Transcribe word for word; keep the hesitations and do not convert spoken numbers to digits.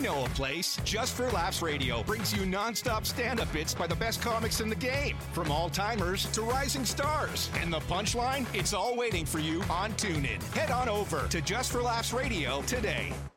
know a place. Just for Laughs Radio brings you non-stop stand-up bits by the best comics in the game, from all-timers to rising stars. And the punchline? It's all waiting for you on TuneIn. Head on over to Just for Laughs Radio today.